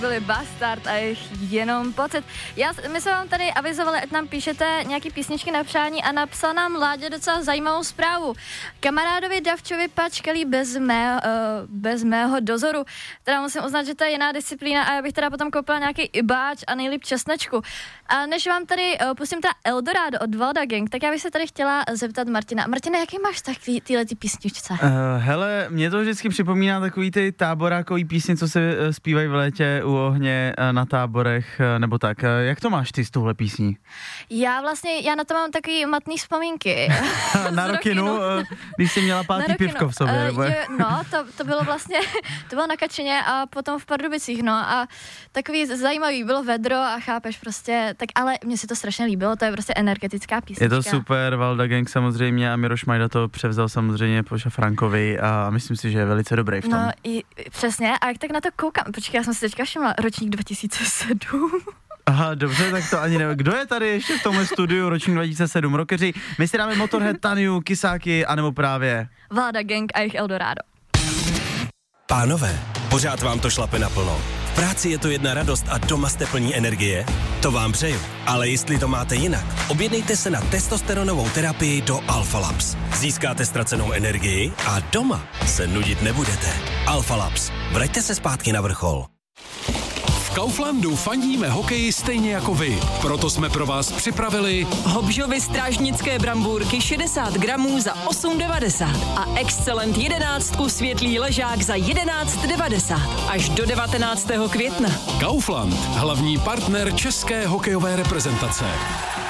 Byli Bastard a jejich Jenom pocit. My jsme vám tady avizovali, ať nám píšete nějaký písničky na přání a napsal nám Láďa docela zajímavou zprávu. Kamarádovi Davčovi pačkali bez mého dozoru. Teda musím uznat, že to je jiná disciplína a já bych teda potom koupila nějaký ibáč a nejlíp česnečku. A než vám tady pustím ta Eldorado od Valda Gang, tak já bych se tady chtěla zeptat Martina. Martina, jaký máš tak tyhle písničce? Hele, mě to vždycky připomíná takový ty táborákový písně, co se zpívají v létě u ohně na táborech, nebo tak. Jak to máš ty s touhle písní? Já na to mám takový matný vzpomínky. Na Rokinu, když jsi měla pátý pivko v sobě, nebo? To bylo vlastně, to bylo na Kačině a potom v Pardubicích, no a takový zajímavý, bylo vedro a chápeš prostě, tak ale mně se to strašně líbilo, to je prostě energetická písnička. Je to super, Valda Gang samozřejmě a Miroš Majda to převzal samozřejmě po Šafránkovi a myslím si, že je velice dobrý v tom. No přesně, a jak tak na to koukám, počkej, já jsem si teďka všimla, ročník 2007. Aha, dobře, tak to ani nevím. Kdo je tady ještě v tomhle studiu ročník 2007? Rockeři, my si dáme Motorhead, Taniu, Kysáky, anebo právě Valda Gang a jejich Eldorado. Pánové, pořád vám to šlape naplno. V práci je to jedna radost a doma jste plní energie? To vám přeju. Ale jestli to máte jinak, objednejte se na testosteronovou terapii do Alpha Labs. Získáte ztracenou energii a doma se nudit nebudete. Alpha Labs. Vraťte se zpátky na vrchol. V Kauflandu fandíme hokeji stejně jako vy. Proto jsme pro vás připravili Hobžovy strážnické brambůrky 60 gramů za 8,90 a Excellent 11 světlý ležák za 11,90 až do 19. května. Kaufland, hlavní partner české hokejové reprezentace.